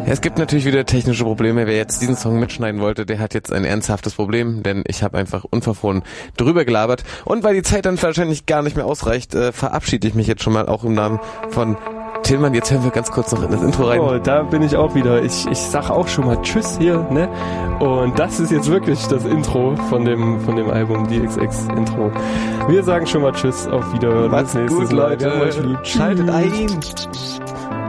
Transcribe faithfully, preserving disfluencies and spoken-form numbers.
Ja, es gibt natürlich wieder technische Probleme. Wer jetzt diesen Song mitschneiden wollte, der hat jetzt ein ernsthaftes Problem, denn ich habe einfach unverfroren drüber gelabert. Und weil die Zeit dann wahrscheinlich gar nicht mehr ausreicht, äh, verabschiede ich mich jetzt schon mal auch im Namen von Tillmann. Jetzt hören wir ganz kurz noch in das Intro rein. Oh, da bin ich auch wieder. Ich, ich sag auch schon mal Tschüss hier, ne? Und das ist jetzt wirklich das Intro von dem, von dem Album, D X X Intro. Wir sagen schon mal Tschüss, auf Wiederhören. Macht's gut, Leute. Leute. Schaltet ein.